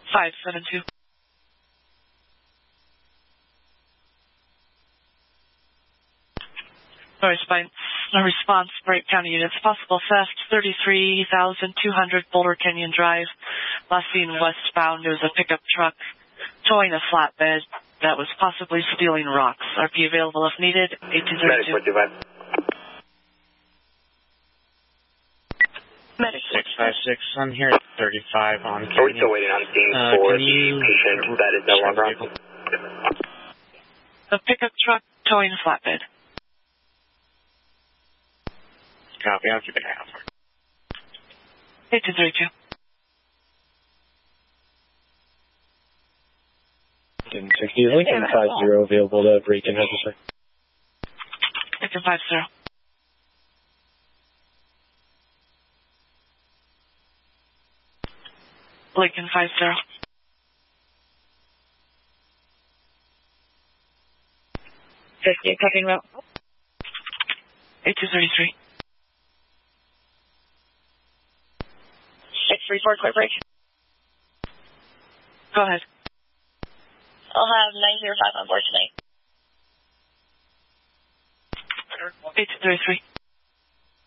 572. No response, Bright County units. Possible theft, 33,200 Boulder Canyon Drive. Last seen westbound, there was a pickup truck towing a flatbed that was possibly stealing rocks. RP available if needed, 1832. Medic 656, I'm here at 35 on Canyon. We're still waiting on scene for the patient that is no longer on scene. The pickup truck towing a flatbed. Copy, I'll keep an eye out for it. 1832. Lincoln 60, Lincoln 50 available to break in necessary. Lincoln 50. Lincoln 50. Copying route. 1833. 634, quick break. Go ahead. I'll have 905 on board tonight. 1833.